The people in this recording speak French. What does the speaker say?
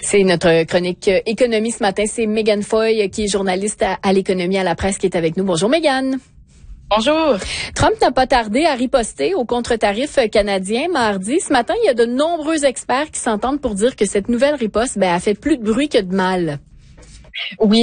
C'est notre chronique économie ce matin. C'est Mégane Foy, qui est journaliste à l'économie à la presse, qui est avec nous. Bonjour Mégane. Bonjour. Trump n'a pas tardé à riposter au contre-tarif canadien mardi. Ce matin, il y a de nombreux experts qui s'entendent pour dire que cette nouvelle riposte a fait plus de bruit que de mal. Oui,